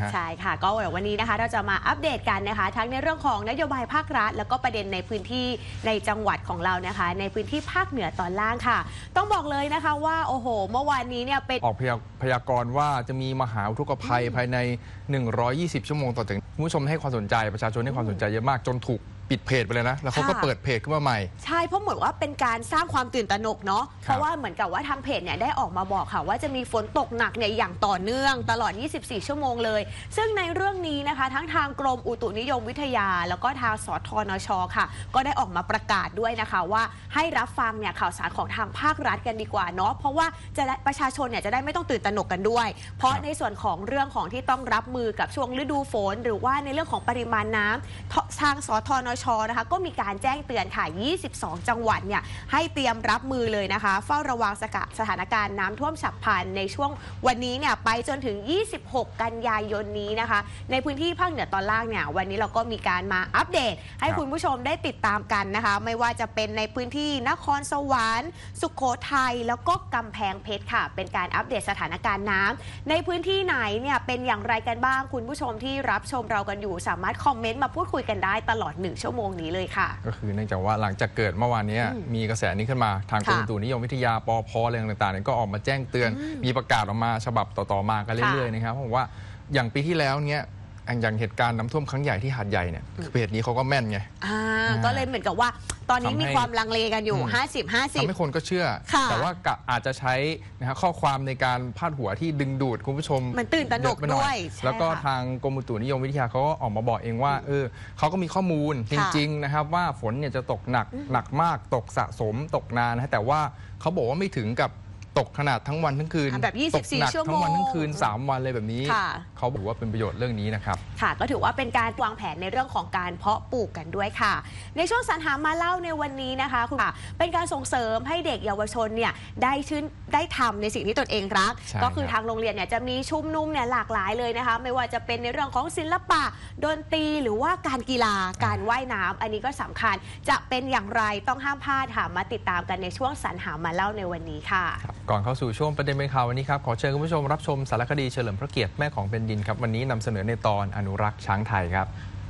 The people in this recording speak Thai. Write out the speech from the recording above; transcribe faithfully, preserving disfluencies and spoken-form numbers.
ฮะใช่ค่ะก็วันนี้นะคะเราจะมาอัปเดตกันนะคะทั้งในเรื่องของนโยบายภาครัฐแล้วก็ประเด็นในพื้นที่ในจังหวัดของเรานะคะในพื้นที่ภาคเหนือตอนล่างค่ะต้องบอกเลยนะคะว่าโอ้โหเมื่อวานนี้เนี่ยเป็นออกพยากรณ์ว่าจะมีมหาอุทกภัยภายในหนึ่งร้อยยี่สิบชั่วโมงต่อจากนี้ผู้ชมให้ความสนใจประชาชนให้ความสนใจเยอะมากจนถูกปิดเพจไปเลยนะแล้วเขาก็เปิดเพจขึ้นมาใหม่ใช่เพราะเหมือนว่าเป็นการสร้างความตื่นตระหนกเนาะเพราะว่าเหมือนกับว่าทางเพจเนี่ยได้ออกมาบอกค่ะว่าจะมีฝนตกหนักเนี่ยอย่างต่อเนื่องตลอดยี่สิบสี่ชั่วโมงเลยซึ่งในเรื่องนี้นะคะทั้งทางกรมอุตุนิยมวิทยาแล้วก็ทางสทนชค่ะก็ได้ออกมาประกาศด้วยนะคะว่าให้รับฟังเนี่ยข่าวสารของทางภาครัฐกันดีกว่าเนาะเพราะว่าจะประชาชนเนี่ยจะได้ไม่ต้องตื่นตระหนกกันด้วยเพราะในส่วนของเรื่องของที่ต้องรับมือกับช่วงฤดูฝนหรือว่าในเรื่องของปริมาณน้ำทางสทนชนะคะก็มีการแจ้งเตือนค่ะยี่สิบสองจังหวัดเนี่ยให้เตรียมรับมือเลยนะคะเฝ้าระวังสถานการณ์น้ำท่วมฉับพลันในช่วงวันนี้เนี่ยไปจนถึงยี่สิบหกกันยายนนี้นะคะในพื้นที่ภาคเหนือตอนล่างเนี่ยวันนี้เราก็มีการมาอัปเดตให้คุณผู้ชมได้ติดตามกันนะคะไม่ว่าจะเป็นในพื้นที่นครสวรรค์สุโขทัยแล้วก็กำแพงเพชรค่ะเป็นการอัปเดตสถานการณ์น้ำในพื้นที่ไหนเนี่ยเป็นอย่างไรกันบ้างคุณผู้ชมที่รับชมเรากันอยู่สามารถคอมเมนต์มาพูดคุยกันได้ตลอดหนึ่งชั่วโมงนี้เลยค่ะก็คือเนื่องจากว่าหลังจากเกิดเมื่อวานนี้มีกระแสนี้ขึ้นมาทางกรมอุตุนิยมวิทยาปพอะไรต่างๆก็ออกมาแจ้งเตือนมีประกาศออกมาฉบับต่อๆมากันเรื่อยๆนะครับผมว่าอย่างปีที่แล้วเนี้ยอย่างเหตุการณ์น้ำท่วมครั้งใหญ่ที่หาดใหญ่เนี่ยเพจนี้เขาก็แม่นไงก็เลยเหมือนกับว่าตอนนี้มีความลังเลกันอยู่ ห้าสิบ ห้าสิบทำให้คนก็เชื่อแต่ว่าอาจจะใช้นะครับข้อความในการพาดหัวที่ดึงดูดคุณผู้ชมมันตื่นตระหนกด้วยแล้วก็ทางกรมอุตุนิยมวิทยาเขาก็ออกมาบอกเองว่าเออเขาก็มีข้อมูลจริงๆนะครับว่าฝนเนี่ยจะตกหนักหนักมากตกสะสมตกนานนะแต่ว่าเขาบอกว่าไม่ถึงกับตกขนาดทั้งวันทั้งคืนแบบยี่สิบสี่ชั่วโมงทั้งวันทั้งคืนสามวันเลยแบบนี้เขาบอกว่าเป็นประโยชน์เรื่องนี้นะครับค่ะก็ถือว่าเป็นการวางแผนในเรื่องของการเพาะปลูกกันด้วยค่ะในช่วงสรรหามาเล่าในวันนี้นะคะคุณเป็นการส่งเสริมให้เด็กเยาวชนเนี่ยได้ชื่นได้ทำในสิ่งที่ตนเองรักก็คือทางโรงเรียนเนี่ยจะมีชุมนุมเนี่ยหลากหลายเลยนะคะไม่ว่าจะเป็นในเรื่องของศิลปะดนตรีหรือว่าการกีฬาการว่ายน้ำอันนี้ก็สำคัญจะเป็นอย่างไรต้องห้ามพลาดค่ะมาติดตามกันในช่วงสรรหามาเล่าในวันนี้ค่ะก่อนเข้าสู่ช่วงประเด็นเป็นข่าววันนี้ครับขอเชิญคุณผู้ชมรับชมสารคดีเฉลิมพระเกียรติแม่ของแผ่นดินครับวันนี้นำเสนอในตอนอนุรักษ์ช้างไทยครับ